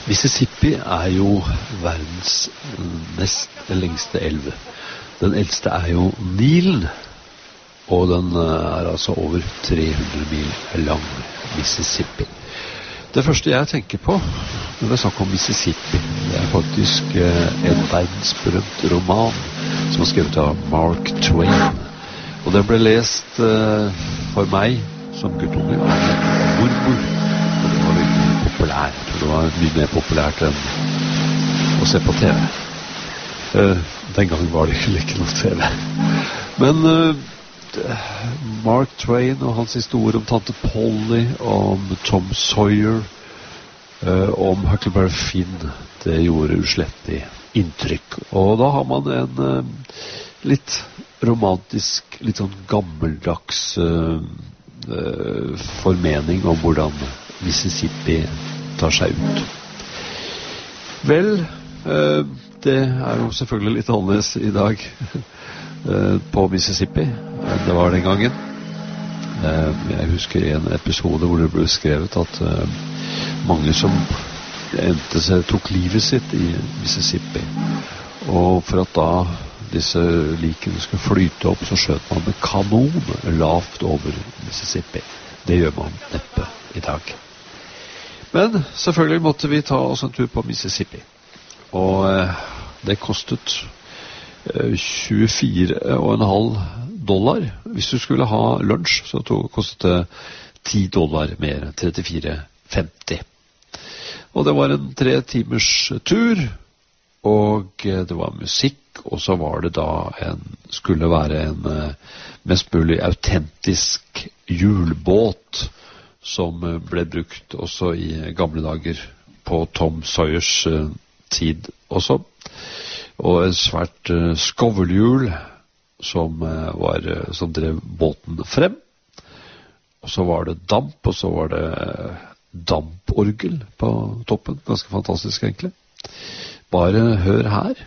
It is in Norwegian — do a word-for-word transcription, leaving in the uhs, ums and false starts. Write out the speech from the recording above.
Mississippi er jo verdens nest lengste elv. Den eldste er jo Nilen, og den er altså over tre hundre mil lang, Mississippi. Det første jeg tenker på når det er snakk om Mississippi, det er faktisk en verdensberømt roman som er skrevet av Mark Twain. Og den ble lest for meg som guttunge av mormor. Og det var veldig populært. Jeg tror det var mye mer populært enn å se på T V. Den gangen var det ikke noe T V. Men Mark Twain og hans historie om tante Polly, om Tom Sawyer, om Huckleberry Finn, det gjorde uslettelig inntrykk. Og da har man en litt romantisk, litt sånn gammeldags formening om hvordan Mississippi tar seg ut. Vel, det er jo selvfølgelig litt annerledes i dag på Mississippi enn det var den gangen. Jeg husker en episode hvor det ble skrevet at mange som endte seg, tok livet sitt i Mississippi. Og for at da disse likene skulle flyte opp, så skjøt man med kanon lavt over Mississippi. Det gjør man neppe i dag. Men selvfølgelig måtte vi ta oss en tur på Mississippi. Og det kostet tjuefire komma fem dollar. Hvis du skulle ha lunsj, så kostet det ti dollar mer, trettifire femti. Og det var en tre timers tur, og det var musikk, og så var det da en, skulle være en mest mulig autentisk julbåt som ble brukt også i gamle dager på Tom Sawyers tid også. Og en svært uh, skovlhjul som, uh, var, uh, som drev båten frem. Og så var det damp, og så var det uh, damporgel på toppen. Ganske fantastisk egentlig. Bare hør her.